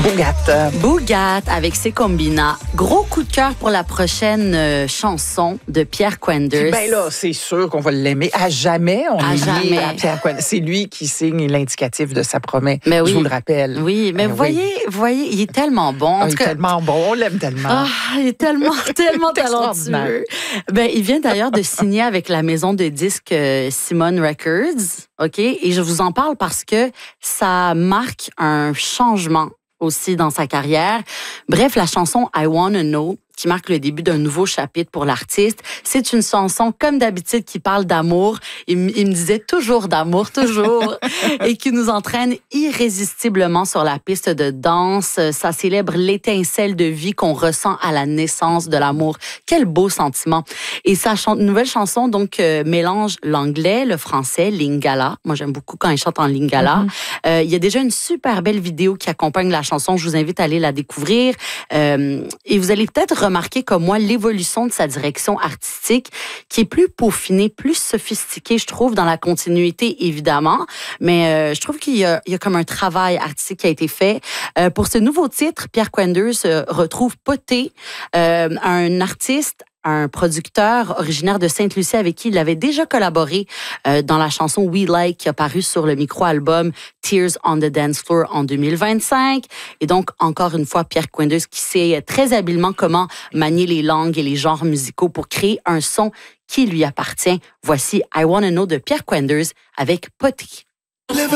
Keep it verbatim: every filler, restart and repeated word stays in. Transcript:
Bougat. Bougat avec ses combinats. Gros coup de cœur pour la prochaine euh, chanson de Pierre Quenders. Ben là, c'est sûr qu'on va l'aimer. À jamais, on à est jamais. lié à Pierre Quenders. C'est lui qui signe l'indicatif de sa promesse. Mais oui. Je vous le rappelle. Oui, mais ben vous voyez, oui. vous voyez, il est tellement bon. En Ah, il est tout cas, tellement bon, on l'aime tellement. Ah, il est tellement, tellement Il est extraordinaire. talentueux. Ben, il vient d'ailleurs de signer avec la maison de disques euh, Simone Records, OK? Et je vous en parle parce que ça marque un changement aussi dans sa carrière. Bref, la chanson I Wanna Know, qui marque le début d'un nouveau chapitre pour l'artiste. C'est une chanson, comme d'habitude, qui parle d'amour. Il, m- il me disait toujours d'amour, toujours, et qui nous entraîne irrésistiblement sur la piste de danse. Ça célèbre l'étincelle de vie qu'on ressent à la naissance de l'amour. Quel beau sentiment. Et sa chan- nouvelle chanson, donc, euh, mélange l'anglais, le français, lingala. Moi, j'aime beaucoup quand il chante en lingala. Mm-hmm. Euh, il y a déjà une super belle vidéo qui accompagne la chanson. Je vous invite à aller la découvrir. Euh, et vous allez peut-être remarquer comme moi l'évolution de sa direction artistique qui est plus peaufinée, plus sophistiquée, je trouve, dans la continuité, évidemment. Mais euh, je trouve qu'il y a, il y a comme un travail artistique qui a été fait. Euh, pour ce nouveau titre, Pierre Quenders euh, retrouve Poté, euh, un artiste, un producteur originaire de Sainte-Lucie avec qui il avait déjà collaboré euh, dans la chanson We Like qui a paru sur le micro-album Tears on the Dance Floor en deux mille vingt-cinq. Et donc, encore une fois, Pierre Quenders qui sait très habilement comment manier les langues et les genres musicaux pour créer un son qui lui appartient. Voici I Wanna Know de Pierre Quenders avec Poté.